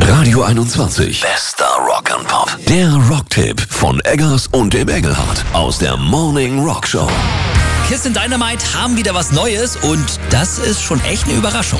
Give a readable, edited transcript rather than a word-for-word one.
Radio 21. Bester Rock and Pop. Der Rocktipp von Eggers und dem Engelhardt aus der Morning Rock Show. Kiss and Dynamite haben wieder was Neues und das ist schon echt eine Überraschung.